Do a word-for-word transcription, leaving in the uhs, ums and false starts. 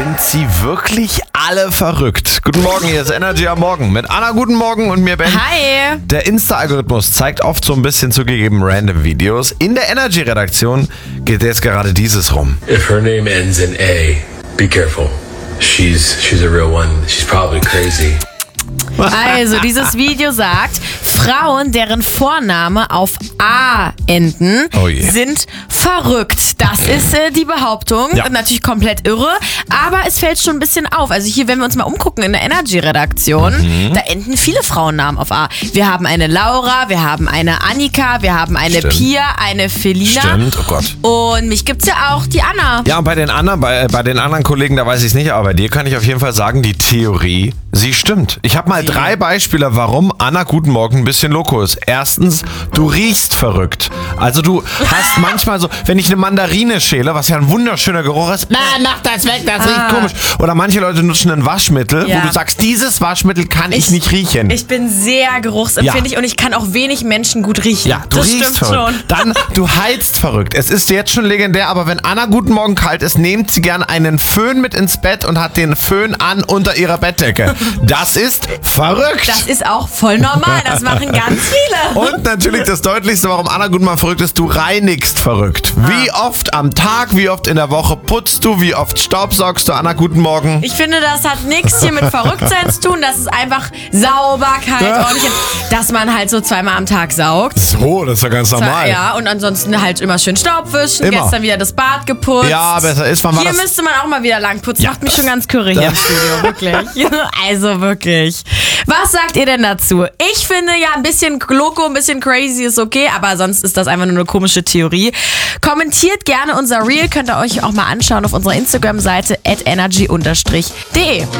Sind sie wirklich alle verrückt? Guten Morgen, hier ist Energy am Morgen mit Anna. Guten Morgen und mir, Ben. Hi. Der Insta-Algorithmus zeigt oft so ein bisschen zugegeben random Videos. In der Energy-Redaktion geht jetzt gerade dieses rum. If her name ends in A, be careful. She's she's a real one. She's probably crazy. Also, dieses Video sagt, Frauen, deren Vorname auf A enden, Oh je. sind verrückt. Das ist äh, die Behauptung. Ja. Natürlich komplett irre, aber es fällt schon ein bisschen auf. Also hier, wenn wir uns mal umgucken in der Energy-Redaktion, Mhm. da enden viele Frauennamen auf A. Wir haben eine Laura, wir haben eine Annika, wir haben eine Stimmt. Pia, eine Felina. Stimmt, oh Gott. Und mich gibt's ja auch, die Anna. Ja, und bei den anderen, bei, bei den anderen Kollegen, da weiß ich es nicht, aber bei dir kann ich auf jeden Fall sagen, die Theorie, sie stimmt. Ich habe mal drei Beispiele, warum Anna Guten Morgen ein bisschen loco ist. Erstens, du riechst verrückt. Also du hast manchmal so, wenn ich eine Mandarine schäle, was ja ein wunderschöner Geruch ist, na, mach das weg, das riecht komisch. Oder manche Leute nutzen ein Waschmittel, Ja. wo du sagst, dieses Waschmittel kann ich, Ich- nicht riechen. Ich bin sehr geruchsempfindlich Ja. und ich kann auch wenig Menschen gut riechen. Ja, du das riechst stimmt verrückt. schon. Dann, du heizt verrückt. Es ist jetzt schon legendär, aber wenn Anna Guten Morgen kalt ist, nimmt sie gern einen Föhn mit ins Bett und hat den Föhn an unter ihrer Bettdecke. Das ist verrückt. Das ist auch voll normal. Das machen ganz viele. Und natürlich das Deutlichste, warum Anna Guten Morgen verrückt ist, du reinigst verrückt. Wie oft am Tag, wie oft in der Woche putzt du, wie oft staubsaugst du, Anna Guten Morgen? Ich finde, das hat nichts hier mit Verrücktsein zu tun. Das ist einfach Sauberkeit, ordentlich, dass man halt so zweimal am Tag saugt. So, das ist ja ganz normal. Ja, und ansonsten halt immer schön Staub wischen. Immer. Gestern wieder das Bad geputzt. Ja, besser ist, wann war Hier das? müsste man auch mal wieder lang putzen. Ja. Macht mich schon ganz curry hier im Studio, wirklich. Also wirklich. Was sagt ihr denn dazu? Ich finde ja, ein bisschen loco, ein bisschen crazy ist okay, aber sonst ist das einfach nur eine komische Theorie. Kommentiert gerne unser Reel, könnt ihr euch auch mal anschauen auf unserer Instagram-Seite at energy unterstrich de.